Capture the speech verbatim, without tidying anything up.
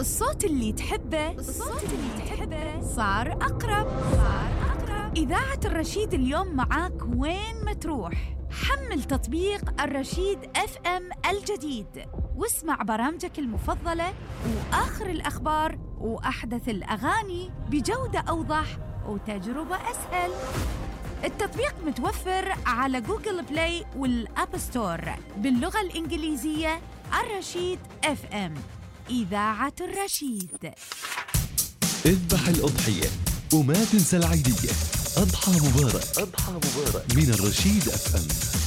الصوت اللي تحبه الصوت اللي تحبه صار أقرب صار أقرب إذاعة الرشيد اليوم معاك وين ما تروح. حمل تطبيق الرشيد اف ام الجديد واسمع برامجك المفضلة وآخر الأخبار وأحدث الأغاني بجودة أوضح وتجربة أسهل. التطبيق متوفر على جوجل بلاي والأب ستور باللغة الإنجليزية. الرشيد اف ام، إذاعة الرشيد. اذبح الأضحية وما تنسى العيدية. أضحى مبارك، أضحى مبارك من الرشيد اف ام.